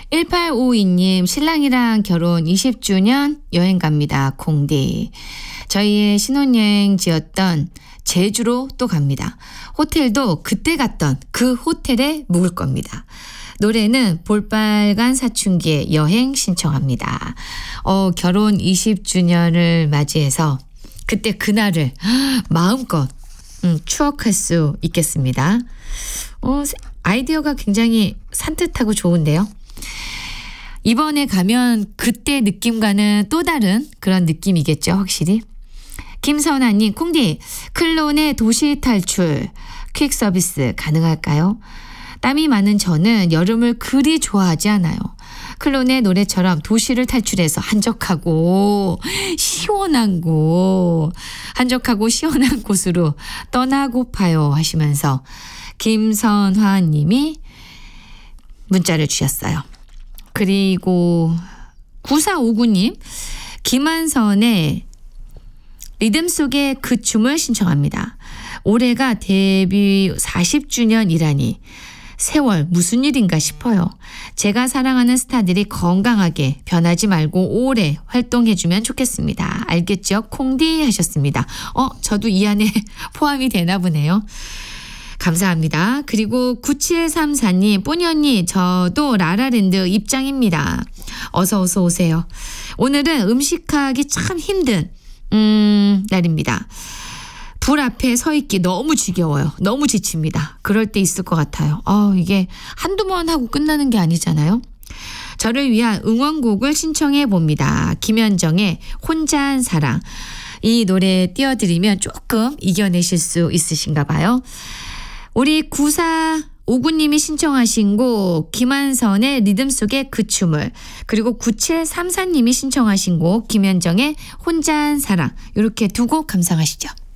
1852님, 신랑이랑 결혼 20주년 여행 갑니다. 콩디. 저희의 신혼여행지였던 제주로 또 갑니다. 호텔도 그때 갔던 그 호텔에 묵을 겁니다. 노래는 볼빨간 사춘기의 여행 신청합니다. 결혼 20주년을 맞이해서 그때 그날을 마음껏 추억할 수 있겠습니다. 아이디어가 굉장히 산뜻하고 좋은데요. 이번에 가면 그때 느낌과는 또 다른 그런 느낌이겠죠, 확실히. 김선아님, 콩디, 클론의 도시 탈출 퀵 서비스 가능할까요? 땀이 많은 저는 여름을 그리 좋아하지 않아요. 클론의 노래처럼 도시를 탈출해서 한적하고 시원한 곳으로 떠나고파요 하시면서 김선화 님이 문자를 주셨어요. 그리고 9459님, 김한선의 리듬 속의 그 춤을 신청합니다. 올해가 데뷔 40주년이라니 세월 무슨 일인가 싶어요. 제가 사랑하는 스타들이 건강하게 변하지 말고 오래 활동해주면 좋겠습니다. 알겠죠? 콩디 하셨습니다. 저도 이 안에 포함이 되나 보네요. 감사합니다. 그리고 9734님, 뽀니 언니, 저도 라라랜드 입장입니다. 어서 오세요. 오늘은 음식하기 참 힘든 날입니다. 불 앞에 서 있기 너무 지겨워요. 너무 지칩니다. 그럴 때 있을 것 같아요. 이게 한두 번 하고 끝나는 게 아니잖아요. 저를 위한 응원곡을 신청해 봅니다. 김현정의 혼자 한 사랑. 이 노래 띄워드리면 조금 이겨내실 수 있으신가 봐요. 우리 9459님이 신청하신 곡 김한선의 리듬 속의 그 춤을, 그리고 9734님이 신청하신 곡 김현정의 혼자 한 사랑, 이렇게 두 곡 감상하시죠.